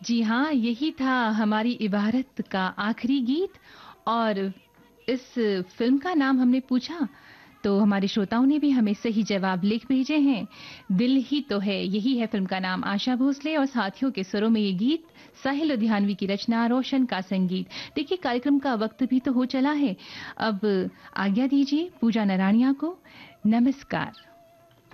जी हाँ, यही था हमारी इबारत का आखिरी गीत। और इस फ़िल्म का नाम हमने पूछा, तो हमारे श्रोताओं ने भी हमें सही जवाब लिख भेजे हैं। दिल ही तो है, यही है फ़िल्म का नाम। आशा भोसले और साथियों के स्वरों में ये गीत, साहिल लुधियानवी की रचना, रोशन का संगीत। देखिए, कार्यक्रम का वक्त भी तो हो चला है। अब आज्ञा दीजिए पूजा नराणिया को। नमस्कार।